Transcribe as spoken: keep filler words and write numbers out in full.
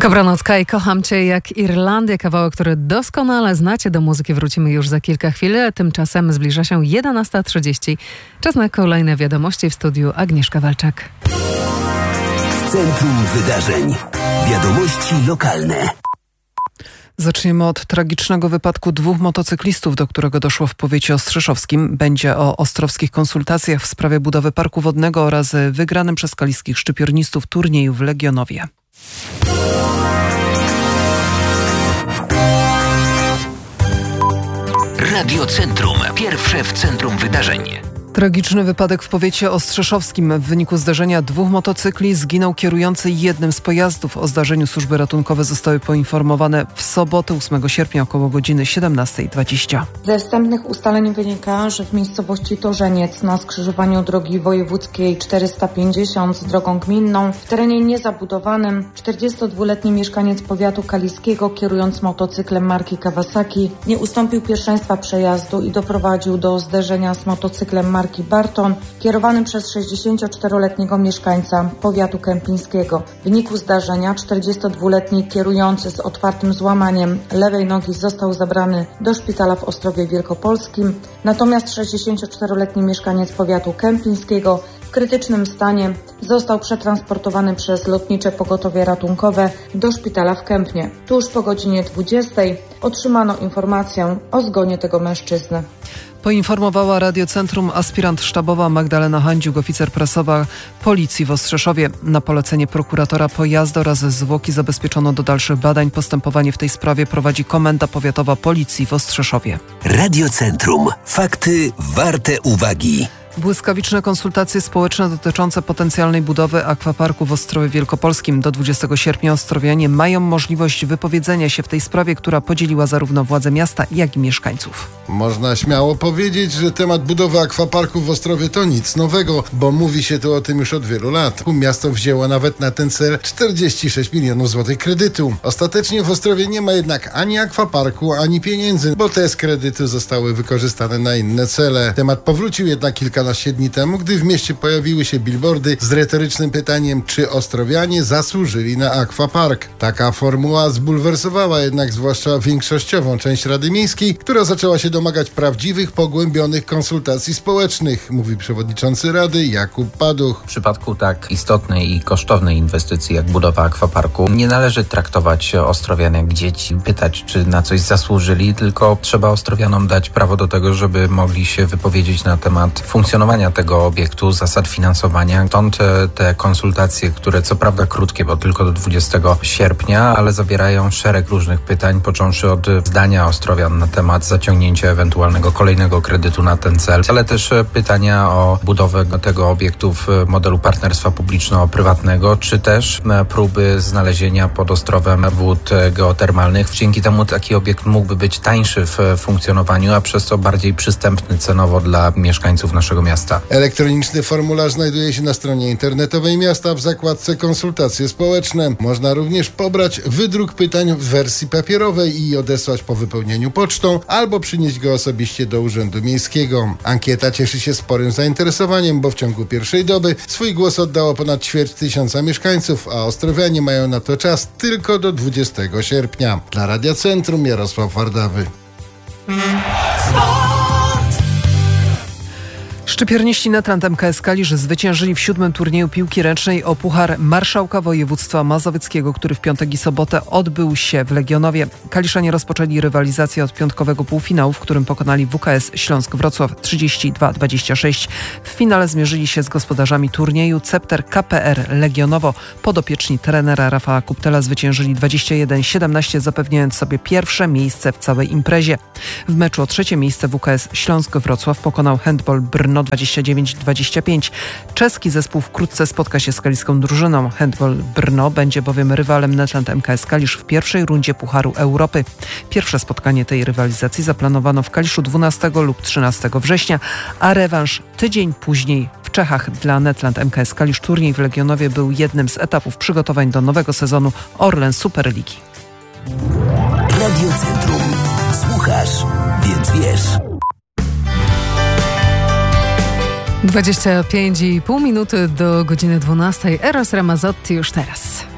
Kobranocka i Kocham Cię jak Irlandię, kawałek, który doskonale znacie. Do muzyki wrócimy już za kilka chwil. Tymczasem zbliża się jedenasta trzydzieści. Czas na kolejne wiadomości. W studiu Agnieszka Walczak. W centrum wydarzeń. Wiadomości lokalne. Zaczniemy od tragicznego wypadku dwóch motocyklistów, do którego doszło w powiecie ostrzeszowskim. Będzie o ostrowskich konsultacjach w sprawie budowy parku wodnego oraz wygranym przez kaliskich szczypiornistów turnieju w Legionowie. Radio Centrum. Pierwsze w centrum wydarzeń. Tragiczny wypadek w powiecie ostrzeszowskim. W wyniku zdarzenia dwóch motocykli zginął kierujący jednym z pojazdów. O zdarzeniu służby ratunkowe zostały poinformowane w sobotę ósmego sierpnia około godziny siedemnasta dwadzieścia. Ze wstępnych ustaleń wynika, że w miejscowości Torzeniec na skrzyżowaniu drogi wojewódzkiej czterysta pięćdziesiąt z drogą gminną w terenie niezabudowanym czterdziestodwuletni mieszkaniec powiatu kaliskiego, kierując motocyklem marki Kawasaki, nie ustąpił pierwszeństwa przejazdu i doprowadził do zderzenia z motocyklem marki marki Barton, kierowanym przez sześćdziesięcioczteroletniego mieszkańca powiatu kępińskiego. W wyniku zdarzenia czterdziestodwuletni kierujący z otwartym złamaniem lewej nogi został zabrany do szpitala w Ostrowie Wielkopolskim, natomiast sześćdziesięcioczteroletni mieszkaniec powiatu kępińskiego w krytycznym stanie został przetransportowany przez Lotnicze Pogotowie Ratunkowe do szpitala w Kępnie. Tuż po godzinie dwudziestej otrzymano informację o zgonie tego mężczyzny. Poinformowała Radiocentrum aspirant sztabowa Magdalena Handziuk, oficer prasowa Policji w Ostrzeszowie. Na polecenie prokuratora pojazdu oraz zwłoki zabezpieczono do dalszych badań. Postępowanie w tej sprawie prowadzi Komenda Powiatowa Policji w Ostrzeszowie. Radiocentrum. Fakty warte uwagi. Błyskawiczne konsultacje społeczne dotyczące potencjalnej budowy akwaparku w Ostrowie Wielkopolskim. Do dwudziestego sierpnia ostrowianie mają możliwość wypowiedzenia się w tej sprawie, która podzieliła zarówno władze miasta, jak i mieszkańców. Można śmiało powiedzieć, że temat budowy akwaparku w Ostrowie to nic nowego, bo mówi się tu o tym już od wielu lat. Miasto wzięło nawet na ten cel czterdzieści sześć milionów złotych kredytu. Ostatecznie w Ostrowie nie ma jednak ani akwaparku, ani pieniędzy, bo te z kredytu zostały wykorzystane na inne cele. Temat powrócił jednak kilka na siedem dni temu, gdy w mieście pojawiły się billboardy z retorycznym pytaniem, czy ostrowianie zasłużyli na akwapark. Taka formuła zbulwersowała jednak zwłaszcza większościową część Rady Miejskiej, która zaczęła się domagać prawdziwych, pogłębionych konsultacji społecznych, mówi przewodniczący Rady Jakub Paduch. W przypadku tak istotnej i kosztownej inwestycji jak budowa akwaparku nie należy traktować ostrowian jak dzieci, pytać, czy na coś zasłużyli, tylko trzeba ostrowianom dać prawo do tego, żeby mogli się wypowiedzieć na temat funkcjonowania tego obiektu, zasad finansowania. Stąd te, te konsultacje, które co prawda krótkie, bo tylko do dwudziestego sierpnia, ale zawierają szereg różnych pytań, począwszy od zdania ostrowian na temat zaciągnięcia ewentualnego kolejnego kredytu na ten cel, ale też pytania o budowę tego obiektu w modelu partnerstwa publiczno-prywatnego, czy też próby znalezienia pod Ostrowem wód geotermalnych. Dzięki temu taki obiekt mógłby być tańszy w funkcjonowaniu, a przez to bardziej przystępny cenowo dla mieszkańców naszego miasta. Elektroniczny formularz znajduje się na stronie internetowej miasta w zakładce Konsultacje społeczne. Można również pobrać wydruk pytań w wersji papierowej i odesłać po wypełnieniu pocztą albo przynieść go osobiście do Urzędu Miejskiego. Ankieta cieszy się sporym zainteresowaniem, bo w ciągu pierwszej doby swój głos oddało ponad ćwierć tysiąca mieszkańców, a ostrowianie mają na to czas tylko do dwudziestego sierpnia. Dla Radia Centrum Jarosław Wardawy. Szczypiorniści Netland M K S Kalisz zwyciężyli w siódmym turnieju piłki ręcznej o Puchar Marszałka Województwa Mazowieckiego, który w piątek i sobotę odbył się w Legionowie. Kaliszanie rozpoczęli rywalizację od piątkowego półfinału, w którym pokonali W K S Śląsk Wrocław trzydzieści dwa dwadzieścia sześć. W finale zmierzyli się z gospodarzami turnieju Cepter K P R Legionowo. Podopieczni trenera Rafała Kuptela zwyciężyli dwadzieścia jeden siedemnaście, zapewniając sobie pierwsze miejsce w całej imprezie. W meczu o trzecie miejsce W K S Śląsk Wrocław pokonał Handball Brno dwadzieścia dziewięć dwadzieścia pięć. Czeski zespół wkrótce spotka się z kaliską drużyną. Handball Brno będzie bowiem rywalem Netland M K S Kalisz w pierwszej rundzie Pucharu Europy. Pierwsze spotkanie tej rywalizacji zaplanowano w Kaliszu dwunastego lub trzynastego września, a rewanż tydzień później w Czechach. Dla Netland M K S Kalisz turniej w Legionowie był jednym z etapów przygotowań do nowego sezonu Orlen Superligi. Radio Centrum. Słuchasz, więc wiesz. dwadzieścia pięć i pół minuty do godziny dwunastej. Eros Ramazzotti już teraz.